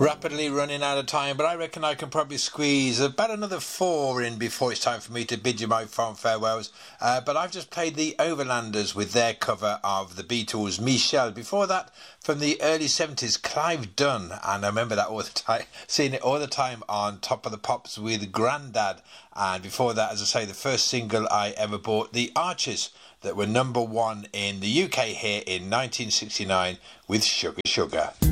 Rapidly running out of time, but I reckon I can probably squeeze about another 4 in before it's time for me to bid you my fond farewells. But I've just played the Overlanders with their cover of the Beatles' Michelle. Before that, from the early 70s, Clive Dunn, and I remember that all the time, seeing it all the time on Top of the Pops with Grandad. And before that, as I say, the first single I ever bought, The Archers, that were number 1 in the UK here in 1969 with Sugar Sugar.